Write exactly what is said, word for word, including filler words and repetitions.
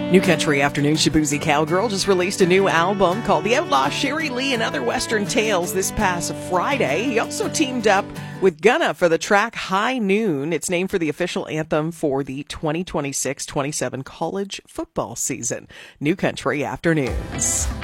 New Country Afternoon, Shaboozey Cowgirl just released a new album called The Outlaw, Sherry Lee and Other Western Tales this past Friday. He also teamed up with Gunna for the track High Noon. It's named for the official anthem for the twenty twenty-six twenty-seven college football season. New Country Afternoons.